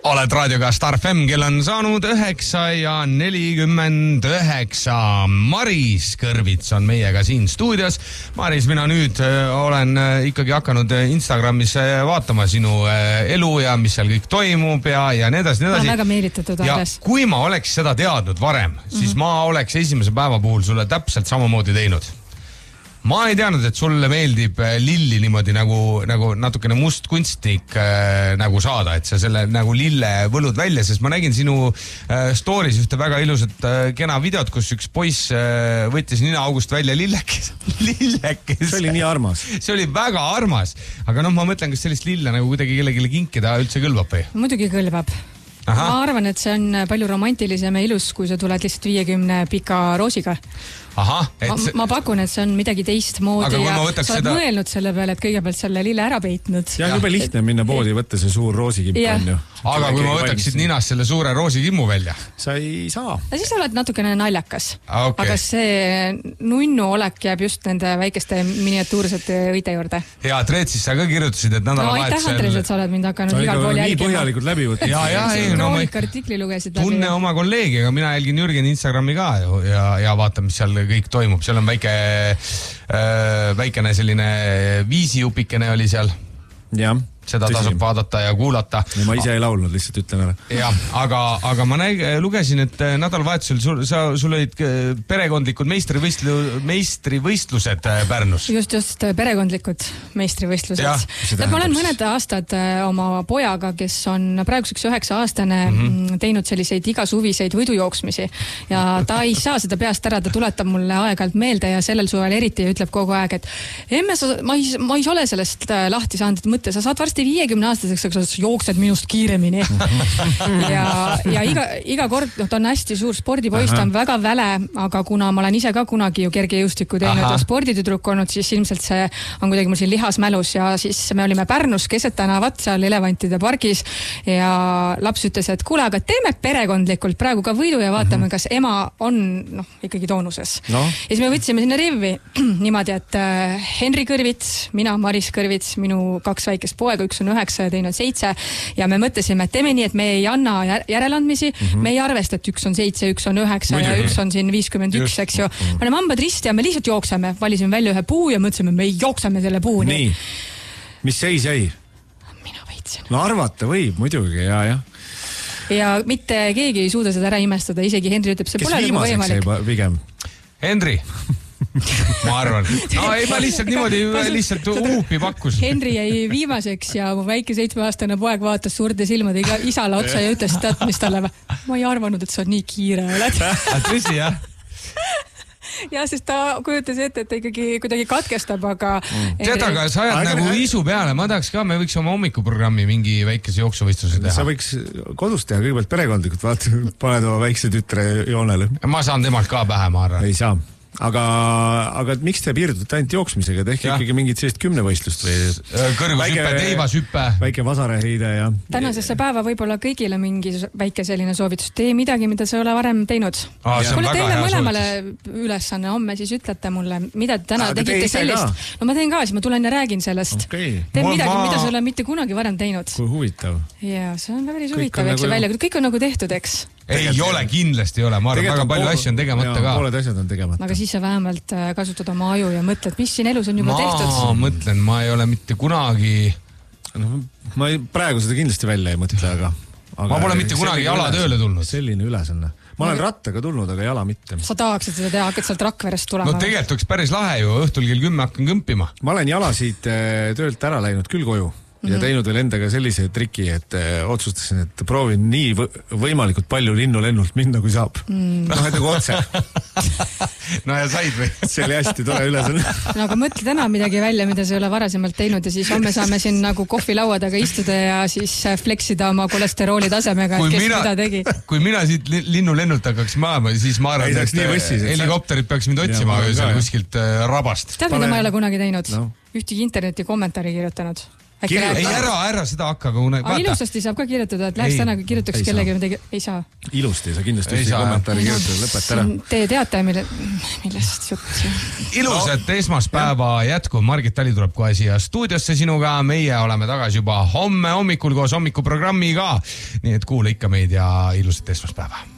Oled raadioga Star FM, kell on saanud 9:49. Maris Kõrvits on meiega siin stuudios. Maris, mina nüüd olen ikkagi hakanud Instagramis vaatama sinu elu ja mis seal kõik toimub ja nii edasi. Ma olen väga meelitatud alles. Ja kui ma oleks seda teadnud varem, siis ma oleks esimese päeva puhul sulle täpselt samamoodi teinud. Ma ei teadnud, et sulle meeldib lilli niimoodi nagu natukene must kunstnik nagu saada, et sa selle nagu lille võlud välja, sest ma nägin sinu stories ühte väga ilusat kena videot, kus üks poiss võttis ninaaugust välja lillekes. See oli nii armas. See oli väga armas, aga ma mõtlen, kas sellist lille nagu kuidagi kellelegi kinkida üldse kõlbab või? Muidugi kõlbab. Ma arvan, et see on palju romantilisem ja ilus, kui sa tuled lihtsalt 50 pika roosiga. Ma pakun, et see on midagi teistmoodi ja sa oled mõelnud selle peale, et kõigepealt selle lille ära peitnud. Ja jube lihtne minna poodi võtta see suur roosikimm on ju. Aga kui ma võtaksid ninast selle suure roosikimmu välja? Sa ei saa. Ja siis oled natukene naljakas. Aga see nunnu olek jääb just nende väikeste miniatuursete õide juurde. Ja Treetsis sa ka kirjutasid, et nädalavahetusel... aitäh, Andres, et sa oled mind hakanud igal pool jälgima. Nii põhjalikult läbi võtta. Kroonika-artikli lugesid läbi. Tunne oma kolleegi, aga mina jälgin Jürgen Instagrami ka ja vaatan, mis seal kõik toimub. Seal on väikene selline viisijupikene oli seal. Jah. Seda tasub vaadata ja kuulata. Ma ise ei laulnud, lihtsalt ütlen ära. Ja, aga ma lugesin, et nädalavahetusel sul olid perekondlikud meistrivõistlused Pärnus. Just perekondlikud meistrivõistlused. Ma olen mõned aastad oma pojaga, kes on praeguseks 9-aastane, teinud selliseid igasuviseid võidujooksmisi. Ja ta ei saa seda peast ära, ta tuletab mulle aeg-ajalt meelde ja sellel suvel eriti ütleb kogu aeg, et emme, ma ei ole sellest lahti saanud, et mõtte, sa saad varsti 50-aastaseks, aga sa jooksed minust kiiremini. ja iga kord, ta on hästi suur spordipoist, ta on väga väle, aga kuna ma olen ise ka kunagi ju kergejõustikku teinud ja sporditüdruk olnud, siis ilmselt see on kuidagi mul siin lihasmälus ja siis me olime Pärnus keset tänavat seal Elevantide pargis ja laps ütles, et kuule, aga teeme perekondlikult praegu ka võidu ja vaatame, kas ema on ikkagi toonuses. Ja siis me võtsime sinna rivvi niimoodi, et Henri Kõrvits, mina Maris Kõrvits, minu 2 väikest poega, üks on 9 ja teine on 7 ja me mõtlesime, et teeme nii, et me ei anna järeleandmisi, me ei arvesta, et üks on 7, üks on 9 ja üks on siin 51, eks ju. Me oleme hambad risti ja me lihtsalt jookseme, valisime välja ühe puu ja mõtlesime, me jookseme selle puuni. Nii, mis seis jäi? Mina võitsin. No arvata võib, muidugi, ja. Ja mitte keegi ei suuda seda ära imestada, isegi Henri ütleb, see pole nagu võimalik. Kes viimaseks jäi pigem? Henri. Ma arvan. Ma lihtsalt niimoodi lihtsalt uupi pakkus. Henri jäi viimaseks ja mu väike 7-aastane poeg vaatas suurde silmade isale otsa ja ütles, et mis talle. Ma ei arvanud, et sa nii kiire oled. Tõsi, jah? Ja, sest ta kujutas ette, et ta ikkagi kuidagi katkestab, aga... Tead, aga sa ajad nagu isu peale. Ma tahaks ka, me võiks oma hommikuprogrammi mingi väikese jooksuvõistluse teha. Sa võiks kodus teha kõigepealt perekondlikult, paned oma väikse tütre joonele. Ma saan temalt ka pähe, ma arvan. Ei saa. Aga miks te piirdute ainult jooksmisega? Tehke ikkagi mingid sellist 10 võistlust või... Kõrgushüppe, teivashüppe. Väike vasareheide ja... Tänasesse päeva võib-olla kõigile mingi väike selline soovitus. Tee midagi, mida sa ei ole varem teinud. Kuule, teeme mõlemale ülesanne. Homme siis ütlete mulle, mida te täna tegite sellist. No ma teen ka, siis ma tulen ja räägin sellest. Teen midagi, mida sa ei ole mitte kunagi varem teinud. Kui huvitav. Ja, see on päris huvitav, eks välja. Kõik on nagu tehtud, eks? Ei ole, kindlasti ei ole. Ma arvan, väga palju asju on tegemata ka. Pooled asjad on tegemata. Aga siis sa vähemalt kasutad oma aju ja mõtled, mis siin elus on juba tehtud. Ma mõtlen, ma ei ole mitte kunagi... Ma praegu seda kindlasti välja ei mõtle, aga... Ma pole mitte kunagi jala tööle tulnud. Selline ülesanne. Ma olen rattaga tulnud, aga jala mitte. Sa tahaksid seda teha, hakkad sealt Rakverest tulema. No tegelikult oleks päris lahe ju, õhtul kell 10 hakkan kõmpima. Ma olen jala siit töölt ära läinud küll koju. Ja teinud veel endaga sellise triki, et otsustasin, et proovin nii võimalikult palju linnulennult minna, kui saab. Et nagu otse. No ja said või? See oli hästi tore ülesanne. No aga mõtle täna midagi välja, mida sa ei ole varasemalt teinud ja siis homme saame siin nagu kohvilaua taga istuda ja siis fleksida oma kolesterooli tasemega, et kes mida tegi. Kui mina siit linnulennult hakkaks maama, siis ma arvan, et helikopterid peaks mind otsima kuskilt rabast. Tead, mida ma ei ole kunagi teinud? Ühtegi interneti kommentaari kirjutanud. ei, ära seda hakka. Aga ilusasti saab ka kirjutada, et läheks täna kirjutaks kellegi midagi. Ei saa. Ilusti ei saa kindlasti ühtegi kommentaari kirjutada, lõpeta ära. Te teate, millest jutt. Ilusat esmaspäeva jätku. Margit Tali tuleb kohe siia stuudiosse sinuga. Meie oleme tagasi juba homme hommikul koos hommikuprogrammiga. Nii et kuule ikka meid ja ilusat esmaspäeva.